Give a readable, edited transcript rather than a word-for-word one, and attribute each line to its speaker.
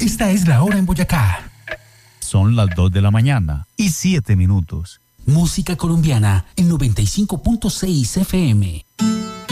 Speaker 1: Esta es la hora en Boyacá.
Speaker 2: Son las 2:07 PM.
Speaker 1: Música colombiana en 95.6 FM.